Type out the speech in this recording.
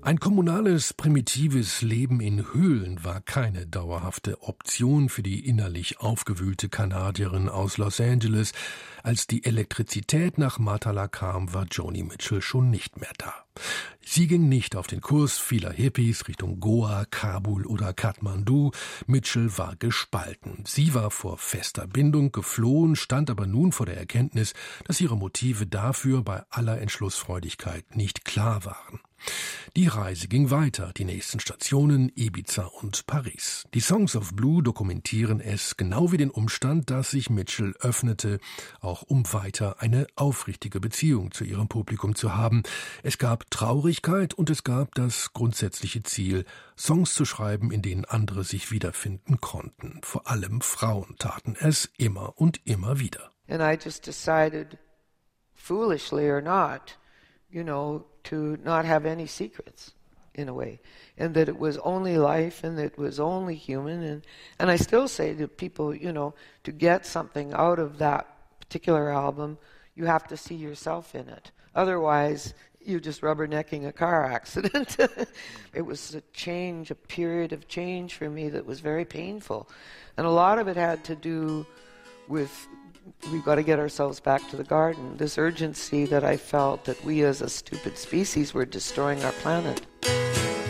Ein kommunales, primitives Leben in Höhlen war keine dauerhafte Option für die innerlich aufgewühlte Kanadierin aus Los Angeles. Als die Elektrizität nach Matala kam, war Joni Mitchell schon nicht mehr da. Sie ging nicht auf den Kurs vieler Hippies Richtung Goa, Kabul oder Kathmandu. Mitchell war gespalten. Sie war vor fester Bindung geflohen, stand aber nun vor der Erkenntnis, dass ihre Motive dafür bei aller Entschlussfreudigkeit nicht klar waren. Die Reise ging weiter, die nächsten Stationen Ibiza und Paris. Die Songs of Blue dokumentieren es, genau wie den Umstand, dass sich Mitchell öffnete, auch um weiter eine aufrichtige Beziehung zu ihrem Publikum zu haben. Es gab Traurigkeit und es gab das grundsätzliche Ziel, Songs zu schreiben, in denen andere sich wiederfinden konnten. Vor allem Frauen taten es immer und immer wieder. And I just decided, foolishly or not, to not have any secrets, in a way, and that it was only life and that it was only human. And I still say to people, to get something out of that particular album, you have to see yourself in it. Otherwise, you're just rubbernecking a car accident. It was a period of change for me that was very painful. And a lot of it had to do with we've got to get ourselves back to the garden. This urgency that I felt that we as a stupid species were destroying our planet.